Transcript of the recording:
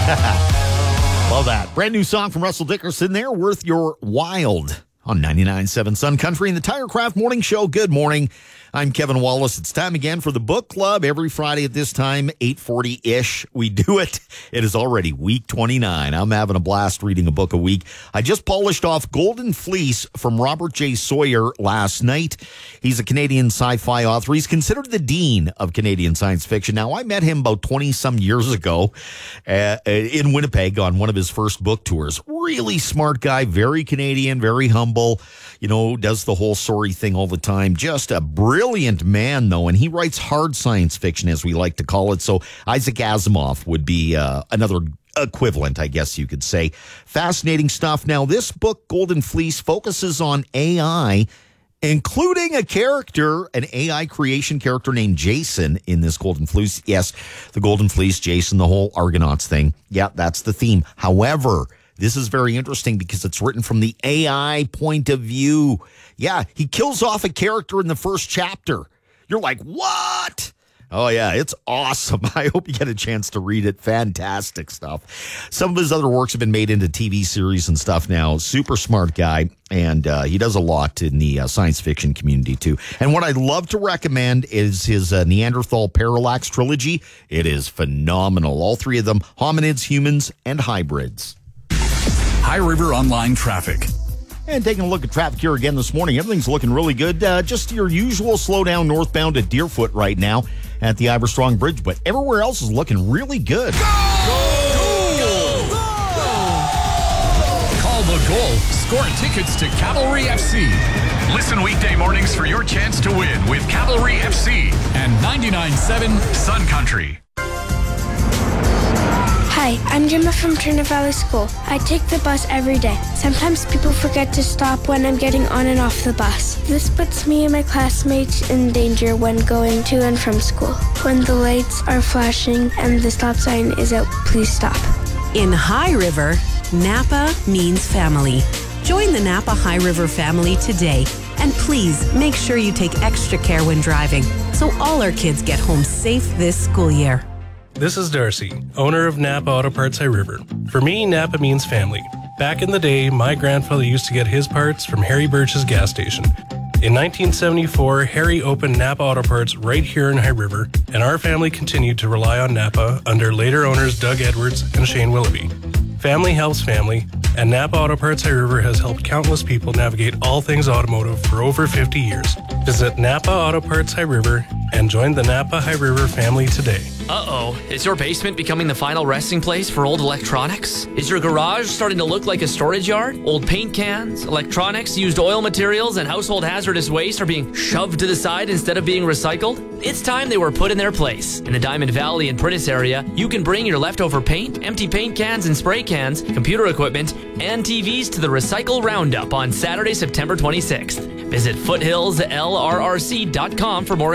Love that. Brand new song from Russell Dickerson there, Worth Your Wild, on 99.7 Sun Country and the TireCraft Morning Show. Good morning. I'm Kevin Wallace. It's time again for the book club every Friday at this time, 8:40-ish. We do it. It is already week 29. I'm having a blast reading a book a week. I just polished off Golden Fleece from Robert J. Sawyer last night. He's a Canadian sci-fi author. He's considered the dean of Canadian science fiction. Now, I met him about 20-some years ago in Winnipeg on one of his first book tours. Really smart guy, very Canadian, very humble, does the whole sorry thing all the time. Just a brilliant man, though, and he writes hard science fiction, as we like to call it. So Isaac Asimov would be another equivalent, I guess you could say. Fascinating stuff. Now, this book, Golden Fleece, focuses on AI, including an AI creation character named Jason in this Golden Fleece. Yes, the Golden Fleece, Jason, the whole Argonauts thing. Yeah, that's the theme. However, this is very interesting because it's written from the AI point of view. Yeah, he kills off a character in the first chapter. You're like, what? Oh, yeah, it's awesome. I hope you get a chance to read it. Fantastic stuff. Some of his other works have been made into TV series and stuff now. Super smart guy, and he does a lot in the science fiction community, too. And what I'd love to recommend is his Neanderthal Parallax trilogy. It is phenomenal. All three of them, hominids, humans, and hybrids. High River Online Traffic. And taking a look at traffic here again this morning, everything's looking really good. Just your usual slowdown northbound at Deerfoot right now at the Iverstrong Bridge, but everywhere else is looking really good. Go! Go! Go! Call the goal. Score tickets to Cavalry FC. Listen weekday mornings for your chance to win with Cavalry FC and 99.7 Sun Country. Hi, I'm Gemma from Turner Valley School. I take the bus every day. Sometimes people forget to stop when I'm getting on and off the bus. This puts me and my classmates in danger when going to and from school. When the lights are flashing and the stop sign is out, please stop. In High River, Napa means family. Join the Napa High River family today. And please make sure you take extra care when driving so all our kids get home safe this school year. This is Darcy, owner of Napa Auto Parts High River. For me, Napa means family. Back in the day, my grandfather used to get his parts from Harry Birch's gas station. In 1974, Harry opened Napa Auto Parts right here in High River, and our family continued to rely on Napa under later owners Doug Edwards and Shane Willoughby. Family helps family, and Napa Auto Parts High River has helped countless people navigate all things automotive for over 50 years. Visit Napa Auto Parts High River and join the Napa High River family today. Uh-oh, is your basement becoming the final resting place for old electronics? Is your garage starting to look like a storage yard? Old paint cans, electronics, used oil materials, and household hazardous waste are being shoved to the side instead of being recycled? It's time they were put in their place. In the Diamond Valley and Prentice area, you can bring your leftover paint, empty paint cans and spray cans, computer equipment, and TVs to the Recycle Roundup on Saturday, September 26th. Visit foothillslrrc.com for more